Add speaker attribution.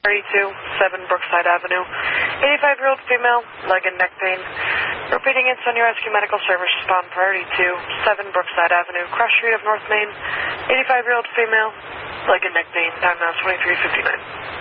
Speaker 1: 32, 7 Brookside Avenue. 85-year-old female, leg and neck pain. Repeating Instant Rescue Medical Service, respond priority 2, 7 Brookside Avenue, Cross Street of North Main. 85-year-old female, leg and neck pain, time now 23:59.